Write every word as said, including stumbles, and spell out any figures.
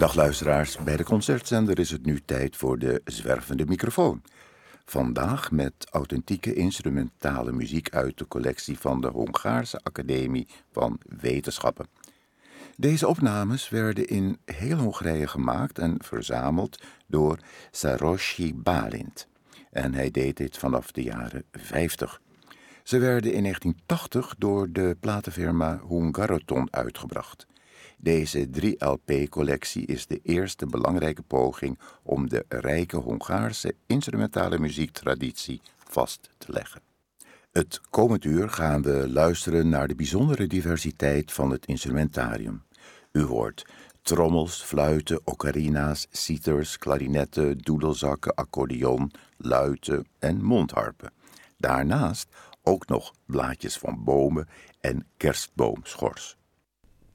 Dag luisteraars, bij de Concertzender is het nu tijd voor de zwervende microfoon. Vandaag met authentieke instrumentale muziek uit de collectie van de Hongaarse Academie van Wetenschappen. Deze opnames werden in heel Hongarije gemaakt en verzameld door Sarosi Bálint. En hij deed dit vanaf de jaren vijftig. Ze werden in negentien tachtig door de platenfirma Hungaroton uitgebracht. Deze drie L P-collectie is de eerste belangrijke poging om de rijke Hongaarse instrumentale muziektraditie vast te leggen. Het komend uur gaan we luisteren naar de bijzondere diversiteit van het instrumentarium. U hoort trommels, fluiten, ocarina's, citars, klarinetten, doedelzakken, accordeon, luiten en mondharpen. Daarnaast ook nog blaadjes van bomen en kerstboomschors.